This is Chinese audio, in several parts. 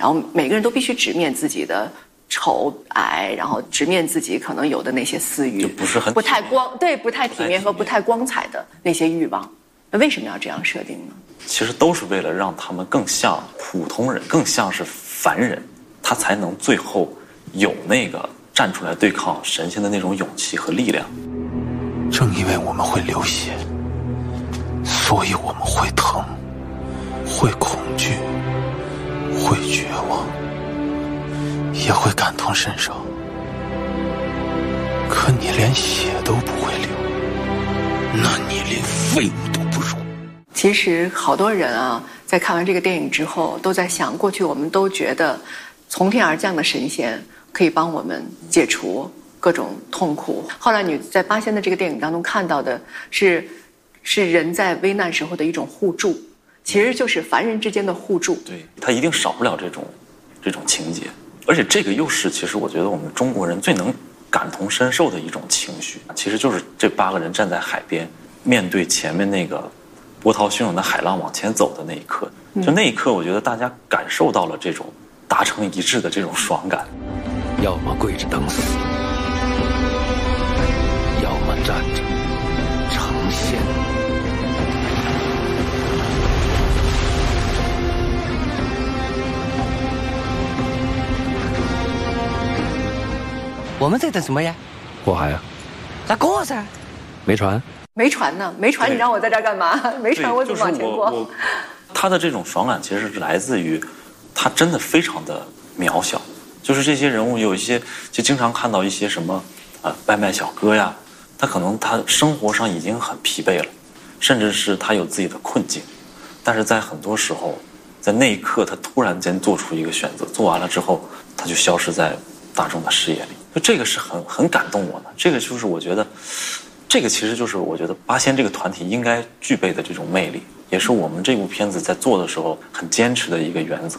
然后每个人都必须直面自己的丑矮，然后直面自己可能有的那些私欲， 就不是很不太体面和不太光彩的那些欲望。那为什么要这样设定呢？ 其实都是为了让他们更像普通人，更像是凡人，他才能最后有那个站出来对抗神仙的那种勇气和力量。 正因为我们会流血，所以我们会疼，会恐惧，会绝望，也会感同身受。可你连血都不会流，那你连废物都不如。 其实好多人啊，在看完这个电影之后，都在想，过去我们都觉得从天而降的神仙可以帮我们解除各种痛苦。后来你在八仙的这个电影当中看到的是人在危难时候的一种互助，其实就是凡人之间的互助。 对，他一定少不了这种情节，而且这个又是其实我觉得我们中国人最能感同身受的一种情绪，其实就是这8个人站在海边，面对前面那个波涛汹涌的海浪往前走的那一刻，就那一刻，我觉得大家感受到了这种达成一致的这种爽感。 要么跪着等死，要么站着成仙。 我们在等什么呀？ 过海啊？ 咋过噻？ 没船？ 没船呢？没船，你让我在这儿干嘛？没船我怎么往前过？ 他的这种爽感其实是来自于他真的非常的渺小，就是这些人物有一些就经常看到一些什么外卖小哥呀，他可能他生活上已经很疲惫了，甚至是他有自己的困境，但是在很多时候，在那一刻他突然间做出一个选择，做完了之后他就消失在大众的视野里，就这个是很感动我的。这个就是我觉得，这个其实就是我觉得八仙这个团体应该具备的这种魅力，也是我们这部片子在做的时候很坚持的一个原则。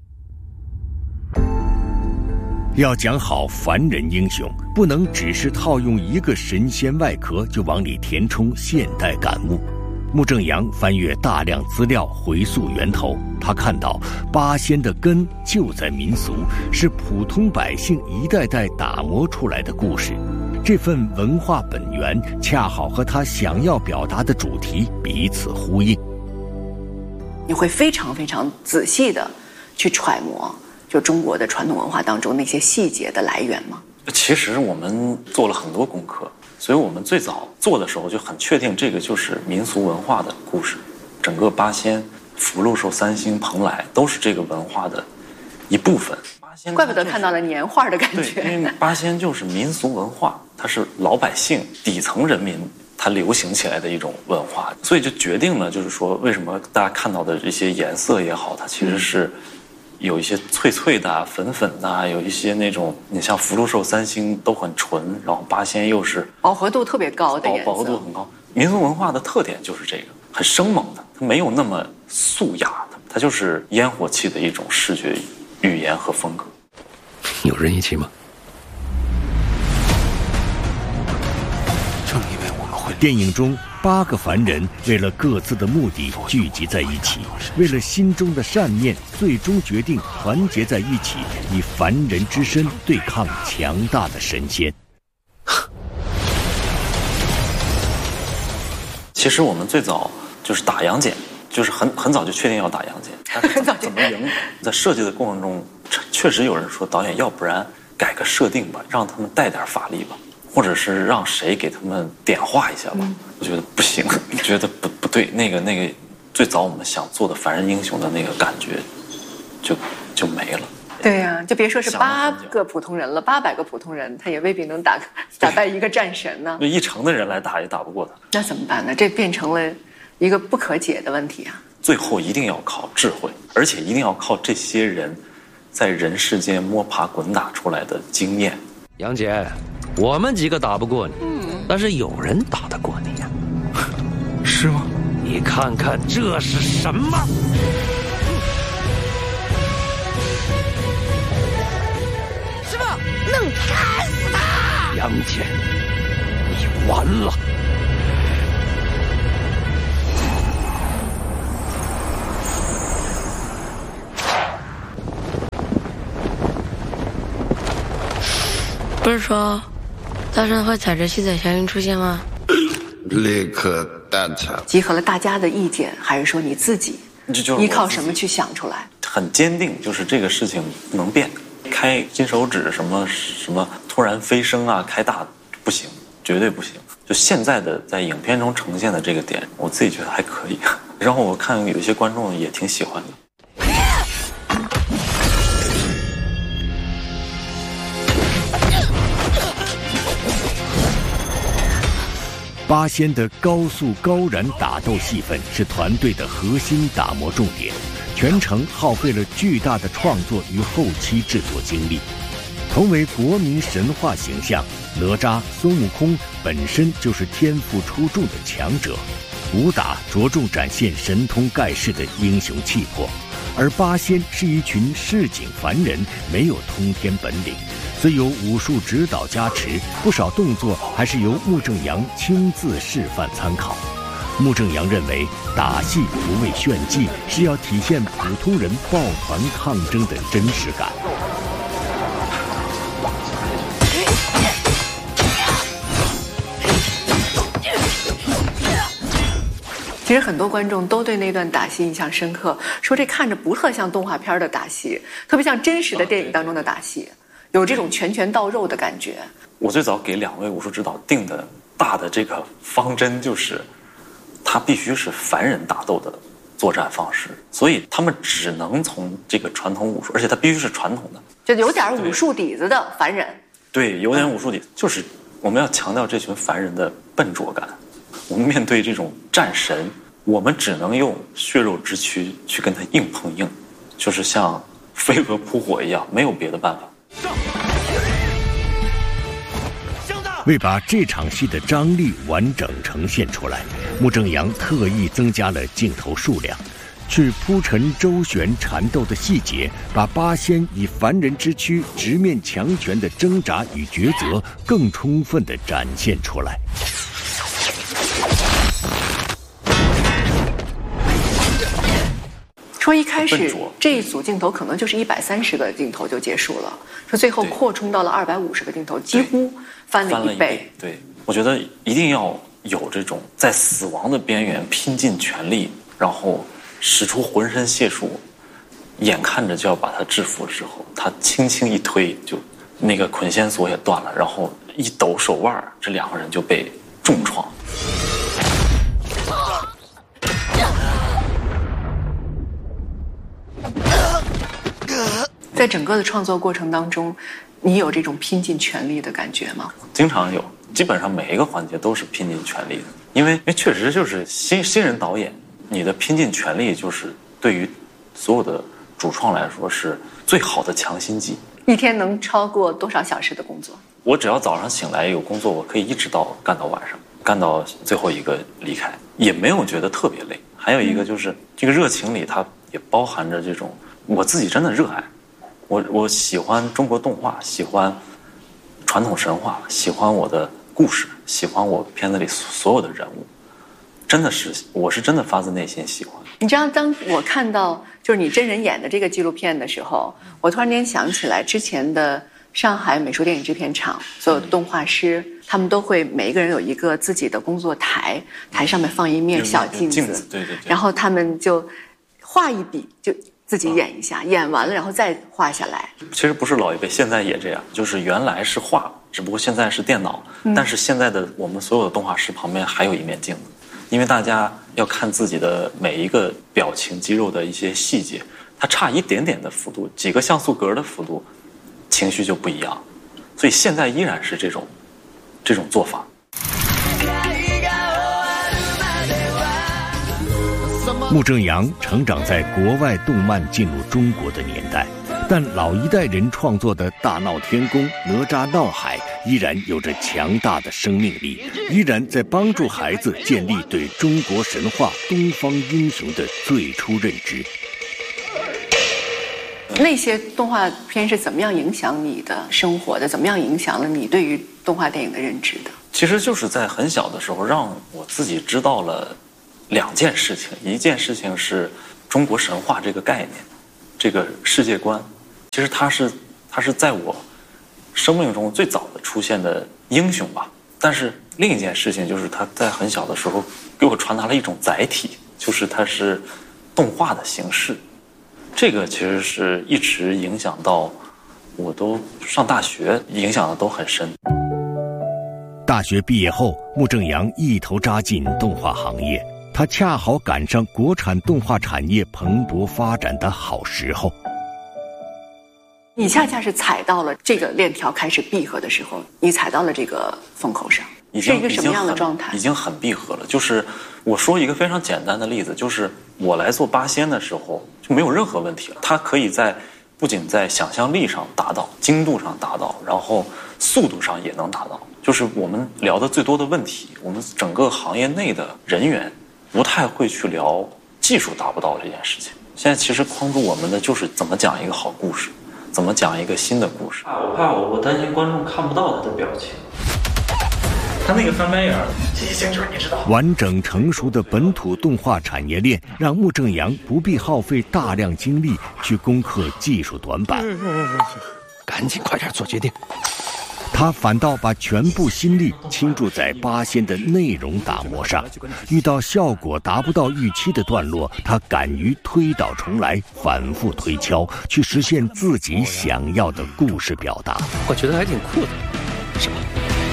要讲好凡人英雄，不能只是套用一个神仙外壳就往里填充现代感悟。穆正阳翻阅大量资料回溯源头，他看到八仙的根就在民俗，是普通百姓一代代打磨出来的故事。这份文化本源恰好和他想要表达的主题彼此呼应。 你会非常非常仔细的去揣摩就中国的传统文化当中那些细节的来源吗？ 其实我们做了很多功课，所以我们最早做的时候就很确定这个就是民俗文化的故事，整个八仙、福禄寿三星、蓬莱都是这个文化的一部分。 怪不得看到了年画的感觉。 对，因为八仙就是民俗文化，它是老百姓底层人民它流行起来的一种文化，所以就决定了就是说为什么大家看到的这些颜色也好，它其实是有一些脆脆的、粉粉的，有一些那种你像福禄寿三星都很纯，然后八仙又是饱和度特别高的颜色， 饱和度很高。民俗文化的特点就是这个，很生猛的，它没有那么素雅的，它就是烟火气的一种视觉语言和风格。 有人一起吗？ 正因为我们会电影中8个凡人为了各自的目的聚集在一起，为了心中的善念，最终决定团结在一起，以凡人之身对抗强大的神仙。 其实我们最早就是打杨戬，就是很早就确定要打杨戬，但是怎么赢？在设计的过程中，确实有人说导演要不然改个设定吧，让他们带点法力吧，或者是让谁给他们点化一下吧。我觉得不行，觉得不对，那个最早我们想做的凡人英雄的那个感觉就没了。 对呀，就别说是8个普通人了，800个普通人，他也未必能打败一个战神呢。 1城的人来打也打不过他。 那怎么办呢？这变成了一个不可解的问题啊！ 最后一定要靠智慧，而且一定要靠这些人在人世间摸爬滚打出来的经验。 杨戬，我们几个打不过你，但是有人打得过你呀。 是吗？ 你看看这是什么？ 师傅，能砍死他！ 杨戬，你完了！ 不是说大圣会踩着七彩祥云出现吗？ 立刻蛋挞。 集合了大家的意见，还是说你自己依靠什么去想出来？ 很坚定，就是这个事情能变。开金手指什么突然飞升啊，开大不行，绝对不行。就现在的在影片中呈现的这个点，我自己觉得还可以。然后我看有一些观众也挺喜欢的。 八仙的高速高燃打斗戏份是团队的核心打磨重点，全程耗费了巨大的创作与后期制作精力。同为国民神话形象，哪吒、孙悟空本身就是天赋出众的强者，武打着重展现神通盖世的英雄气魄，而八仙是一群市井凡人，没有通天本领。虽有武术指导加持，不少动作还是由穆正阳亲自示范参考。穆正阳认为，打戏不为炫技，是要体现普通人抱团抗争的真实感。 其实很多观众都对那段打戏印象深刻，说这看着不特像动画片的打戏，特别像真实的电影当中的打戏。有这种拳到肉的感觉。 我最早给2位武术指导定的大的这个方针就是，他必须是凡人打斗的作战方式，所以他们只能从这个传统武术，而且他必须是传统的， 就有点武术底子的凡人。 对，有点武术底子，就是我们要强调这群凡人的笨拙感。我们面对这种战神，我们只能用血肉之躯去跟他硬碰硬，就是像飞蛾扑火一样，没有别的办法。 为把这场戏的张力完整呈现出来，穆正阳特意增加了镜头数量，去铺陈周旋缠斗的细节，把八仙以凡人之躯直面强权的挣扎与抉择更充分地展现出来。 说一开始这一组镜头可能就是130个镜头就结束了，说最后扩充到了250个镜头，几乎翻了1倍。 对，我觉得一定要有这种在死亡的边缘拼尽全力，然后使出浑身解数，眼看着就要把他制服的时候，他轻轻一推，就那个捆仙索也断了，然后一抖手腕，这2个人就被重创。 在整个的创作过程当中，你有这种拼尽全力的感觉吗？ 经常有，基本上每一个环节都是拼尽全力的，因为确实就是新人导演，你的拼尽全力就是对于所有的主创来说是最好的强心剂。 一天能超过多少小时的工作？ 我只要早上醒来有工作，我可以一直干到晚上，干到最后一个离开，也没有觉得特别累。还有一个就是这个热情里，它也包含着这种我自己真的热爱。我喜欢中国动画，喜欢传统神话，喜欢我的故事，喜欢我片子里所有的人物，我是真的发自内心喜欢。 你知道，当我看到就是你真人演的这个纪录片的时候，我突然间想起来之前的上海美术电影制片厂所有的动画师，他们都会每一个人有一个自己的工作台，台上面放一面小镜子， 对， 然后他们就画一笔就自己演一下，演完了然后再画下来。 其实不是老一辈，现在也这样，就是原来是画，只不过现在是电脑，但是现在的我们所有的动画师旁边还有一面镜子，因为大家要看自己的每一个表情肌肉的一些细节，它差一点点的幅度，几个像素格的幅度，情绪就不一样，所以现在依然是这种做法。 穆正阳成长在国外动漫进入中国的年代，但老一代人创作的大闹天宫、哪吒闹海依然有着强大的生命力，依然在帮助孩子建立对中国神话、东方英雄的最初认知。 那些动画片是怎么样影响你的生活的？怎么样影响了你对于动画电影的认知的？ 其实就是在很小的时候，让我自己知道了2件事情。一件事情是中国神话这个概念，这个世界观，其实它是在我生命中最早的出现的英雄吧。但是另一件事情就是他在很小的时候给我传达了一种载体，就是它是动画的形式。这个其实是一直影响到我都上大学，影响的都很深。 大学毕业后，穆正阳一头扎进动画行业，他恰好赶上国产动画产业蓬勃发展的好时候。 你恰恰是踩到了这个链条开始闭合的时候，你踩到了这个风口上，是一个什么样的状态？ 已经很闭合了。就是我说一个非常简单的例子，就是我来做八仙的时候就没有任何问题了。它可以不仅在想象力上达到，精度上达到，然后速度上也能达到。就是我们聊的最多的问题，我们整个行业内的人员不太会去聊技术达不到这件事情。现在其实框住我们的就是怎么讲一个好故事，怎么讲一个新的故事。我担心观众看不到他的表情。他那个翻白眼儿，这些就是你知道。 完整成熟的本土动画产业链，让穆正阳不必耗费大量精力去攻克技术短板。 赶紧快点做决定。 他反倒把全部心力倾注在八仙的内容打磨上，遇到效果达不到预期的段落，他敢于推倒重来，反复推敲，去实现自己想要的故事表达。 我觉得还挺酷的，是吧？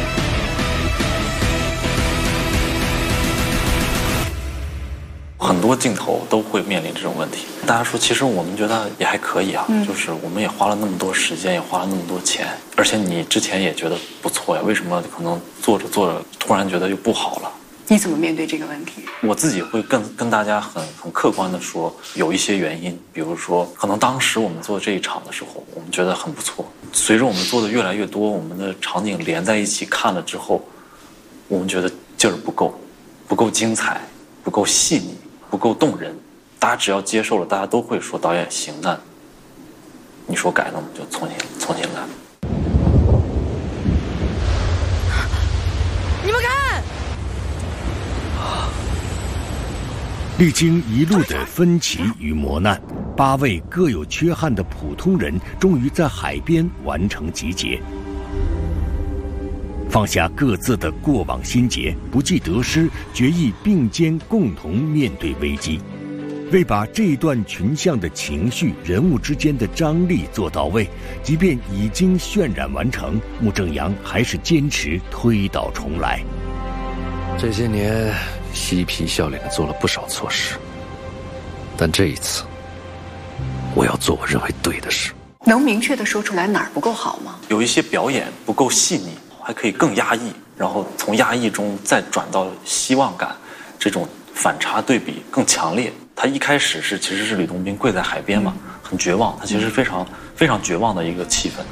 很多镜头都会面临这种问题。大家说，其实我们觉得也还可以啊，就是我们也花了那么多时间，也花了那么多钱，而且你之前也觉得不错呀，为什么可能做着做着突然觉得又不好了？ 你怎么面对这个问题？ 我自己会跟大家很客观的说，有一些原因，比如说可能当时我们做这一场的时候，我们觉得很不错，随着我们做的越来越多，我们的场景连在一起看了之后，我们觉得劲儿不够精彩，不够细腻，不够动人。大家只要接受了，大家都会说导演行，那你说改，那我们就重新来。 你们看， 历经一路的分歧与磨难，8位各有缺憾的普通人终于在海边完成集结，放下各自的过往心结，不计得失，决意并肩共同面对危机。为把这一段群像的情绪、人物之间的张力做到位，即便已经渲染完成，穆正阳还是坚持推倒重来。 这些年嬉皮笑脸的做了不少错事，但这一次我要做我认为对的事。 能明确的说出来哪儿不够好吗？ 有一些表演不够细腻，还可以更压抑，然后从压抑中再转到希望感，这种反差对比更强烈。他一开始其实是吕洞宾跪在海边嘛，很绝望，他其实非常非常绝望的一个气氛。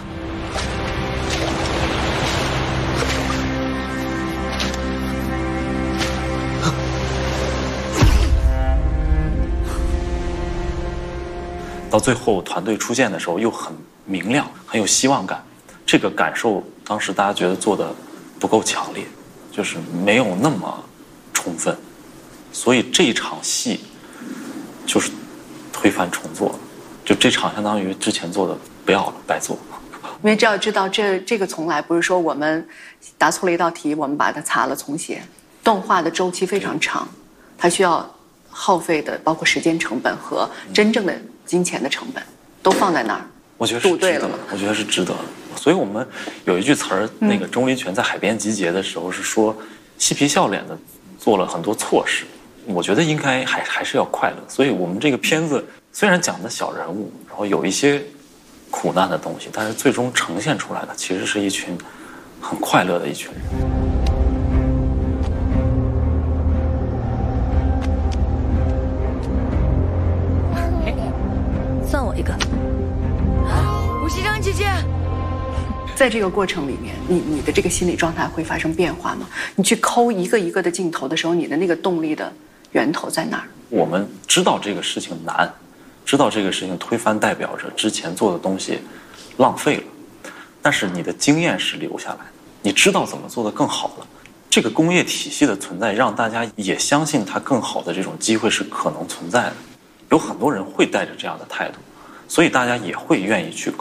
到最后团队出现的时候又很明亮，很有希望感，这个感受当时大家觉得做的不够强烈，就是没有那么充分，所以这一场戏就是推翻重做了，就这场相当于之前做的不要了，白做。 因为只要知道这个从来不是说我们答错了一道题，我们把它擦了重写。动画的周期非常长，它需要耗费的包括时间成本和真正的金钱的成本都放在那儿。 我觉得是值得的，我觉得是值得的。所以我们有一句词儿，那个钟离权在海边集结的时候是说，嬉皮笑脸的做了很多错事。我觉得应该还是要快乐，所以我们这个片子虽然讲的小人物，然后有一些苦难的东西，但是最终呈现出来的其实是一群很快乐的一群人。 算我一个。吴锡章姐姐， 在这个过程里面，你的这个心理状态会发生变化吗？你去抠一个一个的镜头的时候，你的那个动力的源头在哪儿？ 我们知道这个事情难，知道这个事情推翻代表着之前做的东西浪费了，但是你的经验是留下来的，你知道怎么做得更好了。这个工业体系的存在，让大家也相信它更好的这种机会是可能存在的。有很多人会带着这样的态度，所以大家也会愿意去